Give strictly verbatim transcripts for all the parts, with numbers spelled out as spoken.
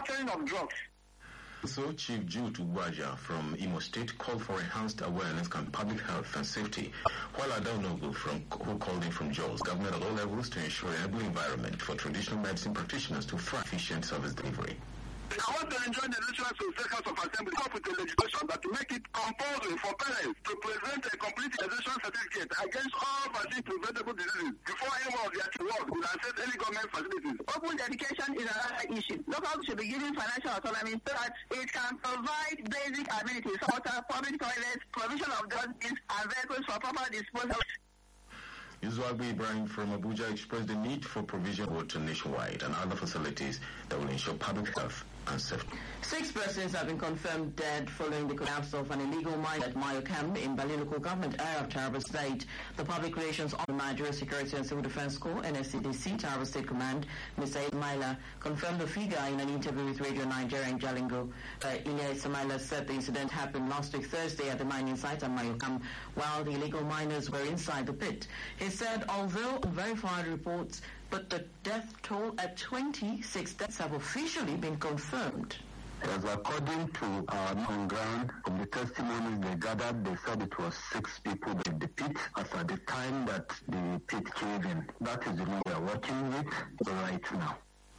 manufacturing of drugs. So, Chief Jude Ugbaja from Imo State called for enhanced awareness on public health and safety, while Adel Noble, from, who called in from Jos, government at all levels to ensure an enabling environment for traditional medicine practitioners to thrive efficient service delivery. I want to enjoin the National State House of Assembly up with a legislation that to make it compulsory for parents to present a complete immunization certificate against all vaccine-preventable diseases before any of their children will access any government facilities. Open education is another issue. Locals should be given financial autonomy so that it can provide basic amenities, water, public toilets, provision of dustbins, and vehicles for proper disposal. Yuswagbe Ibrahim from Abuja expressed the need for provision of water nationwide and other facilities that will ensure public health and safety. Six persons have been confirmed dead following the collapse of an illegal mine at Mayokam in Bali local government area of Taraba State. The Public Relations Officer of Nigeria Security and Civil Defense Corps, N S C D C, Taraba State Command, Mister Ismaila, confirmed the figure in an interview with Radio Nigeria in Jalingo. Uh, Ilya Ismaila said the incident happened last week Thursday at the mining site at Mayokam while the illegal miners were inside the pit. He said although verified reports but the death toll at twenty-six deaths have officially been confirmed. As according to our on ground, from the testimonies they gathered, they said it was six people in the pit as at the time that the pit caved in. That is the one we are working with right now.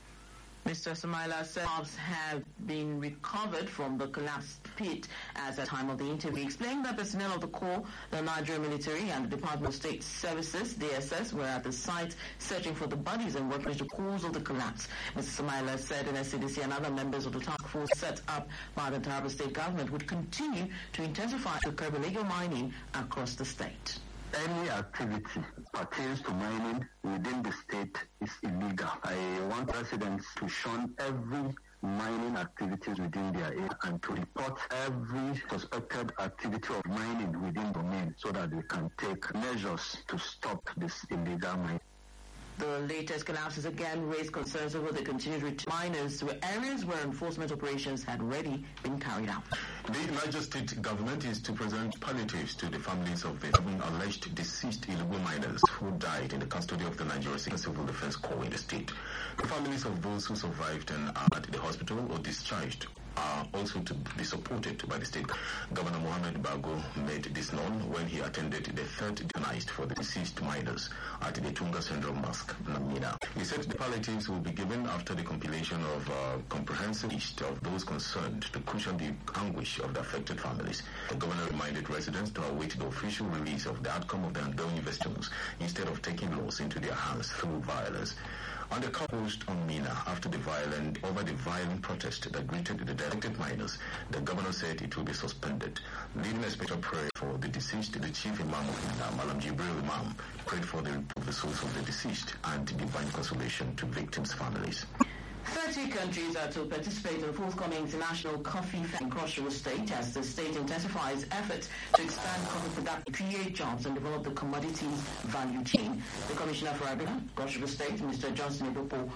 Mister Samaila said parts have been recovered from the collapsed pit as at the time of the interview. He explained that personnel of the Corps, the Nigerian military and the Department of State Services, D S S, were at the site searching for the bodies and working out the cause of the collapse. Mister Samaila said N S C D C and other members of the task force set up by the Taraba State government would continue to intensify to curb illegal mining across the state. Any activity pertains to mining within the state is illegal. I want residents to shun every mining activities within their area and to report every suspected activity of mining within the domain so that we can take measures to stop this illegal mining. The latest collapses again raised concerns over the continued return of miners to areas where enforcement operations had already been carried out. The Niger State government is to present palliatives to the families of the seven alleged deceased illegal miners who died in the custody of the Nigeria Civil Defense Corps in the state. The families of those who survived and are at the hospital or discharged are also to be supported by the state. Governor Mohammed Bago made this known when he attended the third dinner for the deceased miners at the Tunga Central Mosque, Namina. He said the palliatives will be given after the compilation of a comprehensive list of those concerned to cushion the anguish of the affected families. The governor reminded residents to await the official release of the outcome of the ongoing investigations instead of taking laws into their hands through violence. On the post on Mina, after the violent, over the violent protest that greeted the affected miners, the governor said it will be suspended. Leading a special prayer for the deceased, the chief imam of Mina, Malam Jibril Imam, prayed for the, the souls of the deceased and divine consolation to victims' families. thirty countries are to participate in the forthcoming International Coffee Fair in Cross River State as the state intensifies efforts to expand coffee production, create jobs and develop the commodities value chain. The Commissioner for Agriculture, Cross River State, Mister Johnson Ibupo,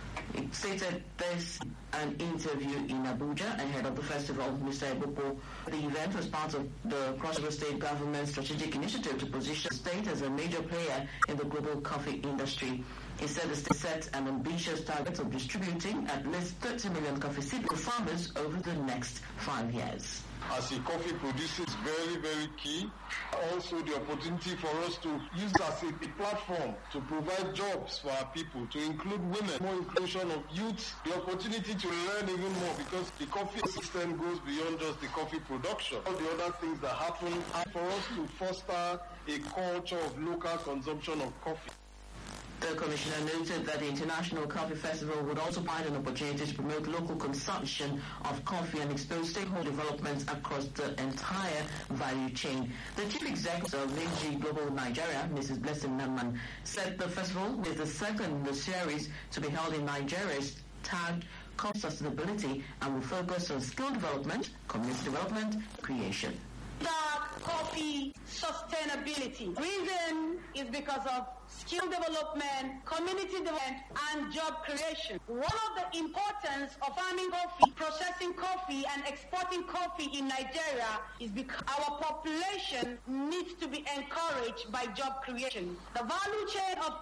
stated this in an interview in Abuja ahead of the festival. Mister Ibupo, the event was part of the Cross River State government's strategic initiative to position the state as a major player in the global coffee industry. He said the state set an ambitious target of distributing at least thirty million coffee seeds to farmers over the next five years. As a coffee producer is very, very key. Also the opportunity for us to use as a platform to provide jobs for our people, to include women, more inclusion of youth, the opportunity to learn even more because the coffee system goes beyond just the coffee production. All the other things that happen are for us to foster a culture of local consumption of coffee. The Commissioner noted that the International Coffee Festival would also provide an opportunity to promote local consumption of coffee and expose stakeholder developments across the entire value chain. The Chief Executive of Linji Global Nigeria, Missus Blessing Naman, said the festival is the second in the series to be held in Nigeria is tagged Coffee Sustainability and will focus on skill development, community development, creation. The coffee sustainability. Reason is because of skill development, community development, and job creation. One of the importance of farming coffee, processing coffee, and exporting coffee in Nigeria is because our population needs to be encouraged by job creation. The value chain of